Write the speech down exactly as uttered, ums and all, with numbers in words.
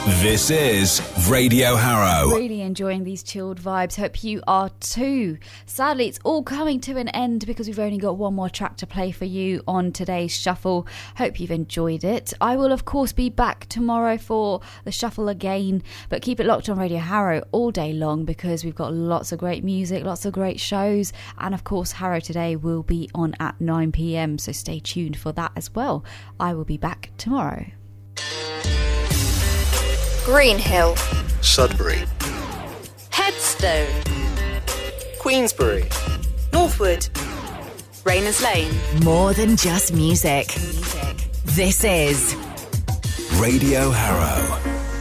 This is Radio Harrow. Really enjoying these chilled vibes. Hope you are too. Sadly, it's all coming to an end because we've only got one more track to play for you on today's shuffle. Hope you've enjoyed it. I will, of course, be back tomorrow for the shuffle again, but keep it locked on Radio Harrow all day long because we've got lots of great music, lots of great shows, and of course, Harrow Today will be on at nine p.m, so stay tuned for that as well. I will be back tomorrow. Greenhill, Sudbury, Headstone, Queensbury, Northwood, Rayners Lane. More than just music. This is Radio Harrow.